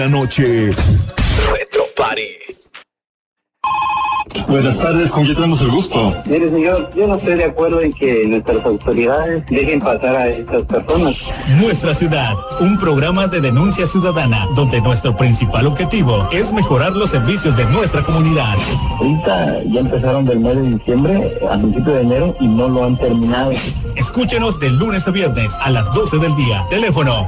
La noche. Retro Party. Buenas tardes, ¿con quién tenemos el gusto? Mire, señor, yo no estoy de acuerdo en que nuestras autoridades dejen pasar a estas personas. Nuestra ciudad, un programa de denuncia ciudadana, donde nuestro principal objetivo es mejorar los servicios de nuestra comunidad. Ahorita ya empezaron del mes de diciembre a principio de enero y no lo han terminado. Escúchenos de lunes a viernes a las 12 del día. Teléfono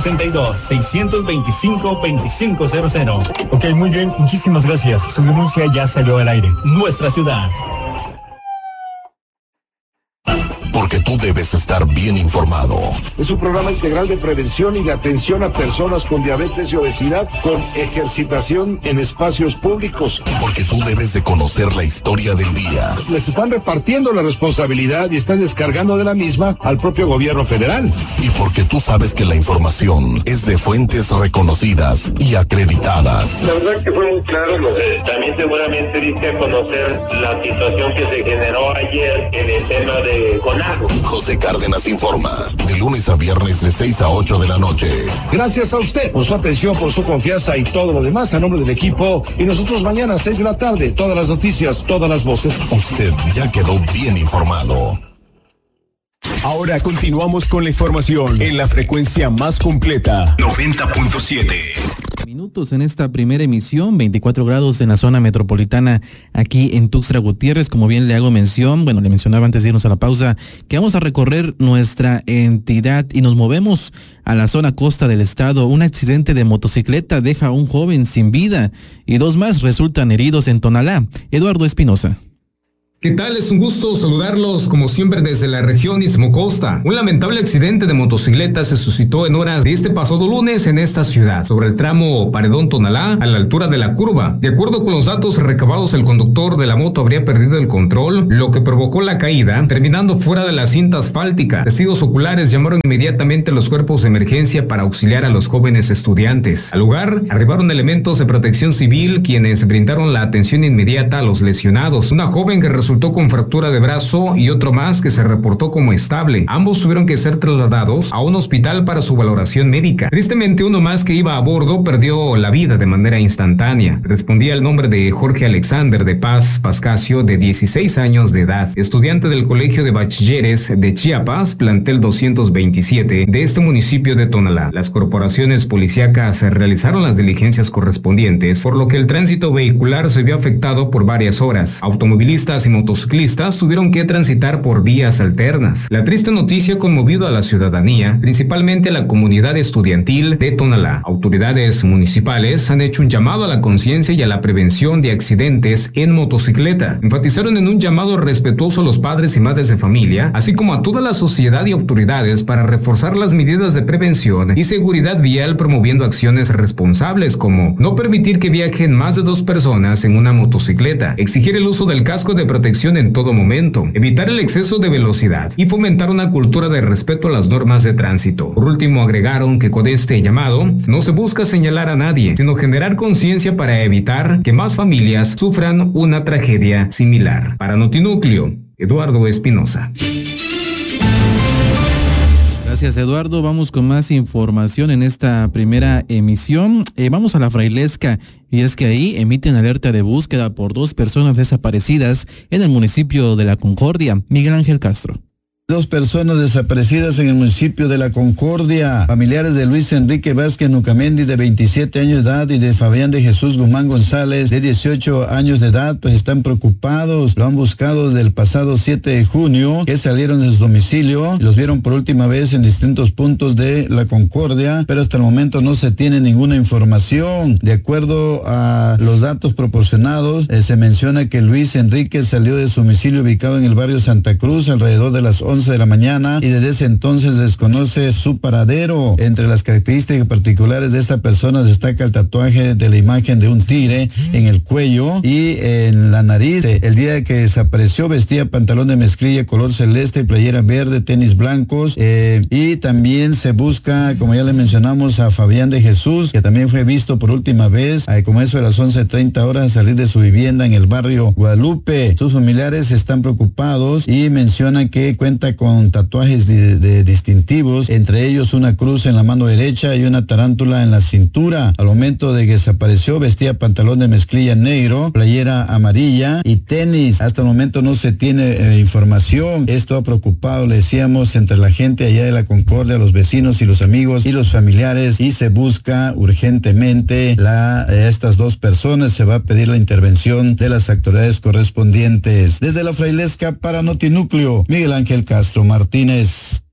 962-625-2500. Ok, muy bien, muchísimas gracias. Su denuncia ya salió al aire. Nuestra ciudad. Porque tú debes estar bien informado. Es un programa integral de prevención y de atención a personas con diabetes y obesidad con ejercitación en espacios públicos. Porque tú debes de conocer la historia del día. Les están repartiendo la responsabilidad y están descargando de la misma al propio gobierno federal. Y porque tú sabes que la información es de fuentes reconocidas y acreditadas. La verdad que fue muy claro. También seguramente diste a conocer la situación que se generó ayer en el tema de CONAGO. José Cárdenas informa, de lunes a viernes de 6 a 8 de la noche. Gracias a usted por su atención, por su confianza y todo lo demás a nombre del equipo. Y nosotros mañana a 6 de la tarde, todas las noticias, todas las voces. Usted ya quedó bien informado. Ahora continuamos con la información en la frecuencia más completa, 90.7. Minutos en esta primera emisión, 24 grados en la zona metropolitana aquí en Tuxtla Gutiérrez. Como bien le hago mención, le mencionaba antes de irnos a la pausa, que vamos a recorrer nuestra entidad y nos movemos a la zona costa del estado. Un accidente de motocicleta deja a un joven sin vida y 2 más resultan heridos en Tonalá. Eduardo Espinosa. ¿Qué tal? Es un gusto saludarlos como siempre desde la región Istmo Costa. Un lamentable accidente de motocicleta se suscitó en horas de este pasado lunes en esta ciudad, sobre el tramo Paredón-Tonalá, a la altura de la curva. De acuerdo con los datos recabados, el conductor de la moto habría perdido el control, lo que provocó la caída, terminando fuera de la cinta asfáltica. Testigos oculares llamaron inmediatamente a los cuerpos de emergencia para auxiliar a los jóvenes estudiantes. Al lugar arribaron elementos de protección civil, quienes brindaron la atención inmediata a los lesionados. Una joven que resultó con fractura de brazo y otro más que se reportó como estable. Ambos tuvieron que ser trasladados a un hospital para su valoración médica. Tristemente, uno más que iba a bordo perdió la vida de manera instantánea. Respondía el nombre de Jorge Alexander de Paz Pascasio, de 16 años de edad, estudiante del Colegio de Bachilleres de Chiapas, plantel 227 de este municipio de Tonalá. Las corporaciones policíacas realizaron las diligencias correspondientes, por lo que el tránsito vehicular se vio afectado por varias horas. Automovilistas y motociclistas tuvieron que transitar por vías alternas. La triste noticia ha conmovido a la ciudadanía, principalmente a la comunidad estudiantil de Tonalá. Autoridades municipales han hecho un llamado a la conciencia y a la prevención de accidentes en motocicleta. Enfatizaron en un llamado respetuoso a los padres y madres de familia, así como a toda la sociedad y autoridades para reforzar las medidas de prevención y seguridad vial, promoviendo acciones responsables como no permitir que viajen más de 2 personas en una motocicleta, exigir el uso del casco de protección en todo momento, evitar el exceso de velocidad y fomentar una cultura de respeto a las normas de tránsito. Por último, agregaron que con este llamado no se busca señalar a nadie, sino generar conciencia para evitar que más familias sufran una tragedia similar. Para Notinúcleo, Eduardo Espinosa. Gracias, Eduardo. Vamos con más información en esta primera emisión. Vamos a la Frailesca, y es que ahí emiten alerta de búsqueda por 2 personas desaparecidas en el municipio de La Concordia. Miguel Ángel Castro. 2 personas desaparecidas en el municipio de La Concordia. Familiares de Luis Enrique Vázquez Nucamendi, de 27 años de edad, y de Fabián de Jesús Guzmán González, de 18 años de edad, pues están preocupados. Lo han buscado desde el pasado 7 de junio, que salieron de su domicilio. Los vieron por última vez en distintos puntos de La Concordia, pero hasta el momento no se tiene ninguna información. De acuerdo a los datos proporcionados, se menciona que Luis Enrique salió de su domicilio ubicado en el barrio Santa Cruz alrededor de las 11 de la mañana y desde ese entonces desconoce su paradero. Entre las características particulares de esta persona destaca el tatuaje de la imagen de un tigre en el cuello y en la nariz. El día que desapareció vestía pantalón de mezclilla color celeste, playera verde, tenis blancos, y también se busca, como ya le mencionamos, a Fabián de Jesús, que también fue visto por última vez como eso de las 11:30 horas salir de su vivienda en el barrio Guadalupe. Sus familiares están preocupados y mencionan que cuentan cuenta con tatuajes de distintivos, entre ellos una cruz en la mano derecha y una tarántula en la cintura. Al momento de que desapareció vestía pantalón de mezclilla negro, playera amarilla y tenis. Hasta el momento no se tiene información. Esto ha preocupado, le decíamos, entre la gente allá de la Concordia, los vecinos y los amigos y los familiares, y se busca urgentemente estas dos personas. Se va a pedir la intervención de las autoridades correspondientes. Desde la Frailesca para Notinúcleo, Miguel Ángel Castro Martínez.